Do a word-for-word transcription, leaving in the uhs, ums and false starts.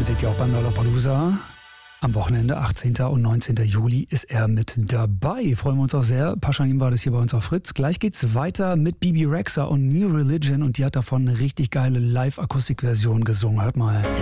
Seht ihr auch beim Lollapalooza? Am Wochenende, achtzehnten und neunzehnten Juli, ist er mit dabei. Freuen wir uns auch sehr. Paschanim war das hier bei uns auf Fritz. Gleich geht's weiter mit Bebe Rexha und New Religion und die hat davon eine richtig geile Live-Akustik-Version gesungen. Hört mal.